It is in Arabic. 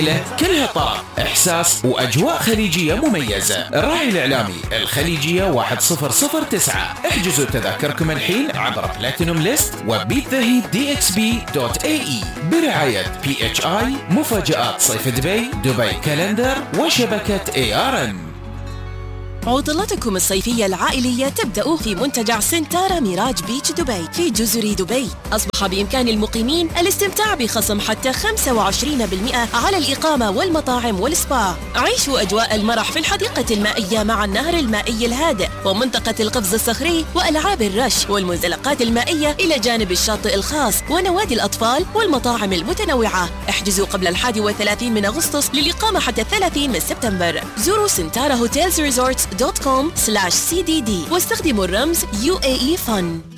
كلها طرب، إحساس وأجواء خليجية مميزة. الراعي الإعلامي الخليجية 1009. احجزوا تذاكركم الحين عبر بلاتينوم ليست وبيتذهيب.dxb.ae برعاية PHI، مفاجآت صيف دبي كالندر، وشبكة ARN. عطلتكم الصيفية العائلية تبدأ في منتجع سنتارا ميراج بيتش دبي في جزر دبي. أصبح بإمكان المقيمين الاستمتاع بخصم حتى 25% على الإقامة والمطاعم والسبا. عيشوا أجواء المرح في الحديقة المائية مع النهر المائي الهادئ ومنطقة القفز الصخري وألعاب الرش والمنزلقات المائية إلى جانب الشاطئ الخاص ونوادي الأطفال والمطاعم المتنوعة. احجزوا قبل 31 من أغسطس للإقامة حتى 30 من سبتمبر. زوروا سنتارا هوتيلز ريزورتس.com/cdd واستخدموا الرمز UAE Fun.